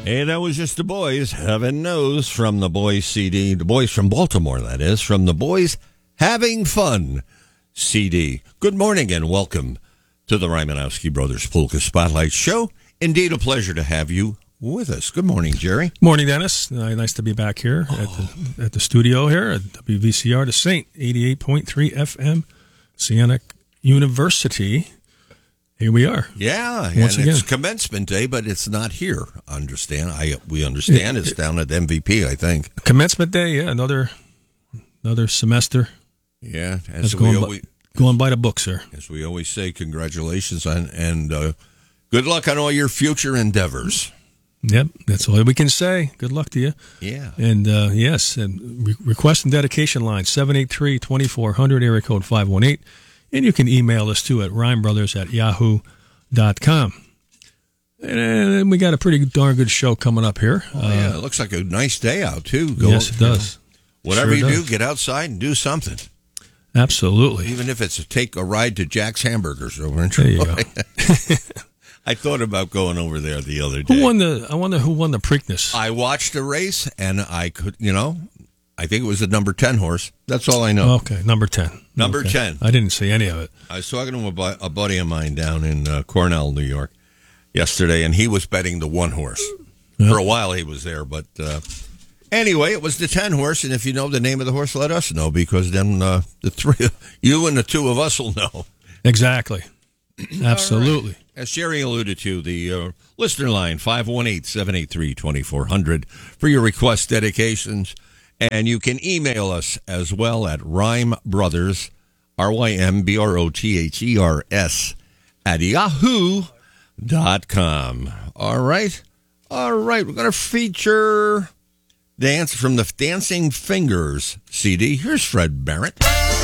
Hey, that was just the boys. Heaven knows from the boys CD. The boys from Baltimore, that is. From the boys Having Fun CD. Good morning and welcome to the Rymanowski Brothers Polka Spotlight Show. Indeed, a pleasure to have you with us. Good morning, Jerry. Morning, Dennis. Nice to be back here at the studio here at WVCR, the Saint 88.3 FM, Siena University. Here we are. Yeah, once and again. It's commencement day, but it's not here. We understand it's down at MVP, I think. Commencement day, yeah, another semester. Yeah, That's going by the book, sir. As we always say, congratulations and good luck on all your future endeavors. Yep, that's all we can say. Good luck to you. Yeah. And yes, and request and dedication line 783-2400, area code 518. And you can email us too at rhymebrothers@yahoo.com. And we got a pretty darn good show coming up here. Yeah, it looks like a nice day out too. Yes, it does. Whatever Sure you does. do, get outside and do something. Absolutely. Even if it's take a ride to Jack's Hamburgers over in There you Troy. go. I thought about going over there the other day. I wonder who won the Preakness. I watched the race, and I could, I think it was the number 10 horse. That's all I know. Okay, number 10. Number Okay. 10. I didn't see any of it. I was talking to a buddy of mine down in Cornell, New York, yesterday, and he was betting the one horse. Yeah. For a while he was there, but anyway, it was the 10 horse, and if you know the name of the horse, let us know, because then the three, you and the two of us will know. Exactly. Absolutely. Right. As Sherry alluded to, the listener line, 518-783-2400 for your request dedications. And you can email us as well at rhymebrothers, RYMBROTHERS, at yahoo.com. All right. We're going to feature Dance from the Dancing Fingers CD. Here's Fred Barrett.